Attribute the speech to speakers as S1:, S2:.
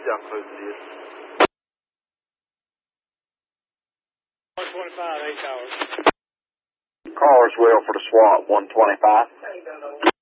S1: Down close to you.
S2: 125, 8 hours.
S3: Carswell for the SWAT, 125.